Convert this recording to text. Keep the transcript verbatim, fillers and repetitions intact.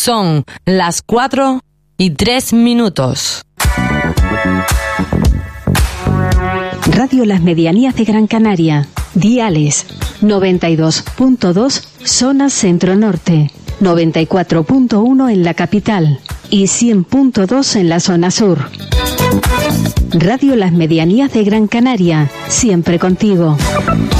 Son las cuatro y tres minutos. Radio Las Medianías de Gran Canaria. Diales noventa y dos punto dos zona centro-norte, noventa y cuatro punto uno en la capital y cien punto dos en la zona sur. Radio Las Medianías de Gran Canaria, siempre contigo.